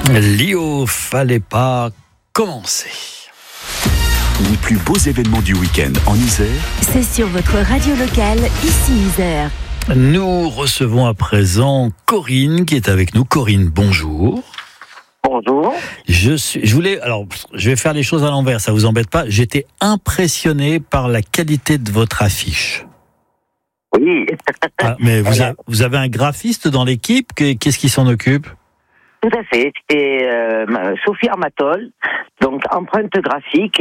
Lio, fallait pas commencer. Les plus beaux événements du week-end en Isère, c'est sur votre radio locale, ici Isère. Nous recevons à présent Corinne qui est avec nous. Corinne, bonjour. Bonjour. Je vais faire les choses à l'envers, ça vous embête pas. J'étais impressionné par la qualité de votre affiche. Oui. Mais vous avez un graphiste dans l'équipe, qu'est-ce qui s'en occupe ? Tout à fait. C'était Sophie Armatol, donc empreinte graphique.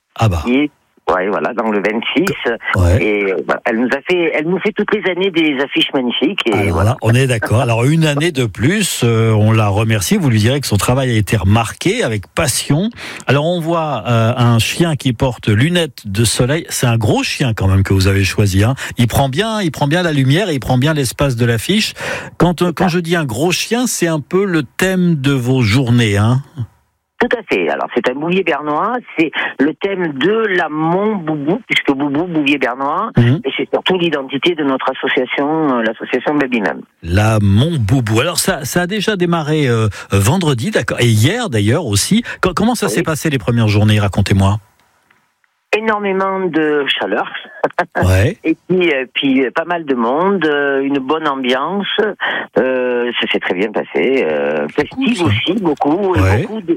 Dans le 26. Ouais. Et elle nous fait toutes les années des affiches magnifiques. Et voilà, on est d'accord. Alors une année de plus, on la remercie. Vous lui direz que son travail a été remarqué avec passion. Alors on voit un chien qui porte lunettes de soleil. C'est un gros chien quand même que vous avez choisi. Hein. Il prend bien la lumière et il prend bien l'espace de l'affiche. Quand je dis un gros chien, c'est un peu le thème de vos journées, hein. Tout à fait. Alors, c'est un bouvier bernois. C'est le thème de la Montboubou, puisque Bouvier bernois. Et c'est surtout l'identité de notre association, l'association Baby Mum. La Montboubou. Alors, ça a déjà démarré vendredi, d'accord. Et hier, d'ailleurs, aussi. Comment ça s'est passé les premières journées ? Racontez-moi. Énormément de chaleur. Ouais. Et puis pas mal de monde, une bonne ambiance. Ça s'est très bien passé. Festive aussi, beaucoup. Ouais. Et beaucoup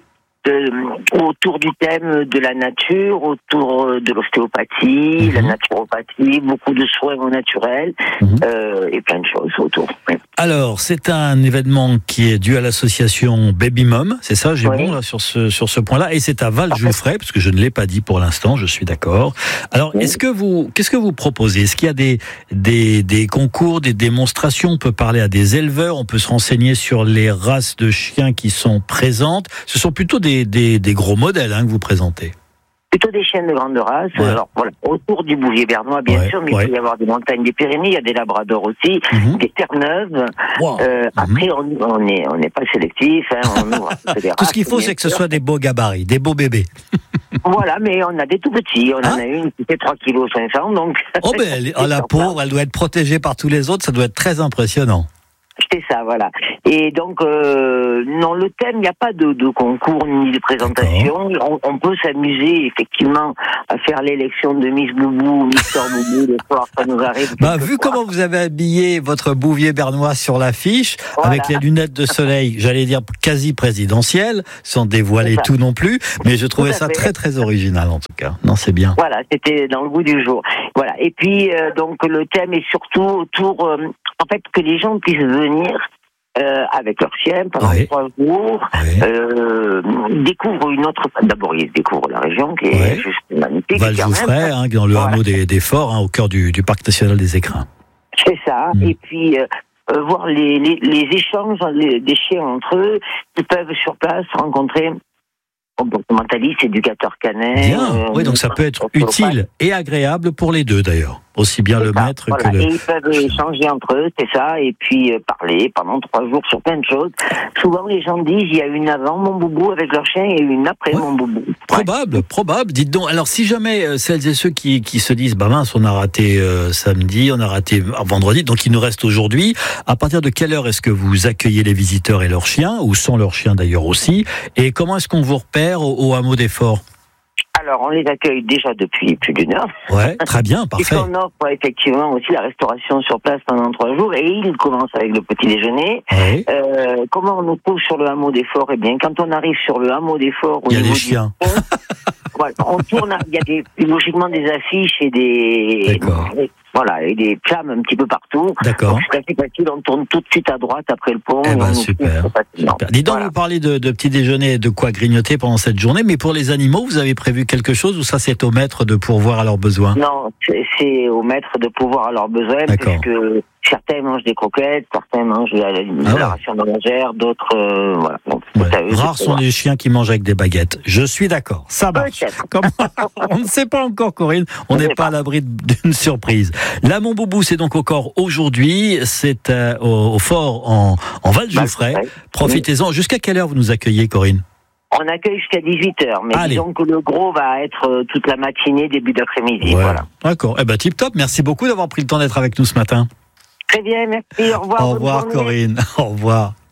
autour du thème de la nature, autour de l'ostéopathie, la naturopathie, beaucoup de soins au naturel, et plein de choses autour. Oui. Alors, c'est un événement qui est dû à l'association Baby Mum, c'est ça, j'ai bon là sur ce point-là, et c'est à Val-Jouffray, parce que je ne l'ai pas dit pour l'instant, je suis d'accord. Alors, qu'est-ce que vous proposez ? Est-ce qu'il y a des concours, des démonstrations ? On peut parler à des éleveurs, on peut se renseigner sur les races de chiens qui sont présentes. Ce sont plutôt des gros modèles que vous présentez. Plutôt des chiens de grande race. Ouais. Alors voilà, autour du bouvier bernois, bien sûr, mais il peut y avoir des montagnes des Pyrénées, il y a des labradors aussi, des Terre-Neuve. Wow. Après, on n'est pas sélectif. Tout ce qu'il faut, c'est que ce soit des beaux gabarits, des beaux bébés. Voilà, mais on a des tout petits. On en a une qui fait 3,5 kg, donc... La pauvre, elle doit être protégée par tous les autres, ça doit être très impressionnant. C'est ça, voilà. Et donc, non, le thème, il n'y a pas de concours ni de présentation. On peut s'amuser, effectivement, à faire l'élection de Miss Boubou, Mister Boubou, le soir, ça nous arrive. Vu comment vous avez habillé votre bouvier bernois sur l'affiche, avec les lunettes de soleil, j'allais dire quasi présidentielles, sans dévoiler tout non plus, mais je trouvais ça très, très original, en tout cas. Non, c'est bien. Voilà, c'était dans le goût du jour. Voilà. Et puis, donc, le thème est surtout autour, en fait, que les gens puissent venir avec leur chien pendant 3 jours, découvrent une autre... D'abord, ils découvrent la région qui est juste magnifique. Val-Jouffray, dans le hameau des Forts, au cœur du Parc National des Écrins. C'est ça. Et puis, voir les échanges des chiens entre eux. Ils peuvent sur place rencontrer comportementalistes, éducateurs canins. Oui, donc ça peut être utile et agréable pour les deux d'ailleurs. Aussi bien le maître que le... Et ils peuvent échanger entre eux, c'est ça, et puis parler pendant 3 jours sur plein de choses. Souvent, les gens disent, il y a une avant mon boubou avec leur chien et une après mon boubou. Probable. Dites donc, alors si jamais celles et ceux qui se disent, mince, on a raté samedi, on a raté vendredi, donc il nous reste aujourd'hui, à partir de quelle heure est-ce que vous accueillez les visiteurs et leurs chiens, ou sans leurs chiens d'ailleurs aussi, et comment est-ce qu'on vous repère au hameau des Forts ? Alors, on les accueille déjà depuis plus d'1 heure. Ouais, très bien, parfait. Et on offre effectivement aussi la restauration sur place pendant 3 jours. Et il commence avec le petit déjeuner. Ouais. Comment on nous trouve sur le hameau des Forts ? Eh bien, quand on arrive sur le hameau des Forts... Il y a les chiens. Voilà, on tourne, il y a logiquement des affiches et des... D'accord. Et des flammes un petit peu partout. D'accord. Donc c'est assez facile, on tourne tout de suite à droite après le pont. Super. Dis donc, vous parlez de petit déjeuner et de quoi grignoter pendant cette journée, mais pour les animaux, vous avez prévu quelque chose ou ça c'est au maître de pourvoir à leurs besoins ? Non, c'est au maître de pourvoir à leurs besoins, puisque certains mangent des croquettes, certains mangent la ration ménagère, d'autres... voilà. Donc, rares sont les chiens qui mangent avec des baguettes. Je suis d'accord, ça marche. On ne sait pas encore, Corinne, on n'est pas à l'abri d'une surprise. La Montboubou, c'est donc encore aujourd'hui, c'est au Fort en Val-Jouffray. Profitez-en. Jusqu'à quelle heure vous nous accueillez, Corinne ? On accueille jusqu'à 18h, mais disons que le gros va être toute la matinée, début d'après-midi. Voilà. D'accord. Tip top. Merci beaucoup d'avoir pris le temps d'être avec nous ce matin. Très bien, merci. Au revoir. Au revoir, Corinne. Au revoir.